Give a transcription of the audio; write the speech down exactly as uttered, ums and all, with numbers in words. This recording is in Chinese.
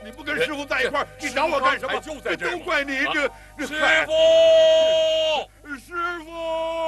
你不跟师傅在一块儿，你找我干什么？ 就在这儿， 都怪你！这师傅， 师傅。